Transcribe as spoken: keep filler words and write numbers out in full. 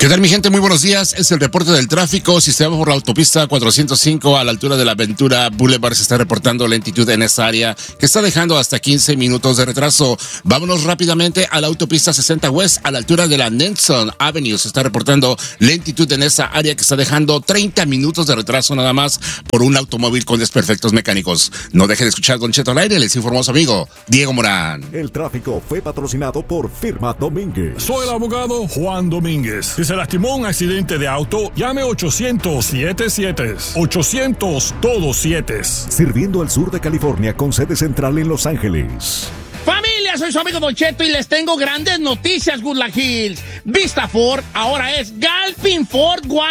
¿Qué tal, mi gente? Muy buenos días. Es el reporte del tráfico. Si se va por la autopista cuatrocientos cinco a la altura de la Ventura Boulevard, se está reportando lentitud en esta área que está dejando hasta quince minutos de retraso. Vámonos rápidamente a la autopista sesenta West a la altura de la Nelson Avenue. Se está reportando lentitud en esa área que está dejando treinta minutos de retraso nada más por un automóvil con desperfectos mecánicos. No deje de escuchar Don Cheto al aire. Les informó su amigo Diego Morán. El tráfico fue patrocinado por Firma Domínguez. Soy el abogado Juan Domínguez. Si se lastimó un accidente de auto, llame ochocientos siete siete. ochocientos todos siete. Sirviendo al sur de California con sede central en Los Ángeles. Familia, soy su amigo Don Cheto y les tengo grandes noticias, Woodland Hills. Vista Ford ahora es Galpin Ford One.